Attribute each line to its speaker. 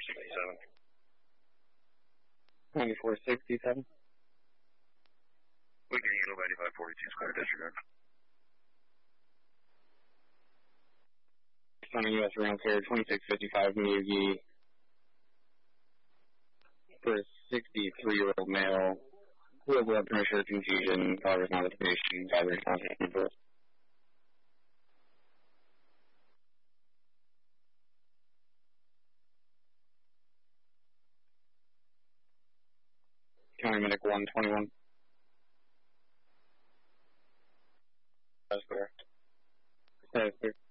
Speaker 1: 9467.
Speaker 2: We can handle 9542 square, disregard.
Speaker 1: On U.S. Round Care 2655 Miyagi for a 63-year-old male, low blood pressure, confusion, daughter's modification, driver's contact info. County Medic 121. That's correct. That's correct.